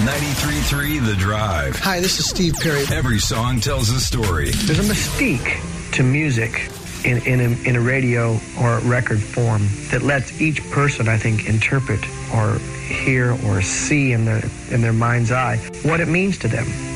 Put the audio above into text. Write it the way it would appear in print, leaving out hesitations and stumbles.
93.3 The Drive. Hi, this is Steve Perry. Every song tells a story. There's a mystique to music in a radio or record form that lets each person, I think, interpret or hear or see in their mind's eye what it means to them.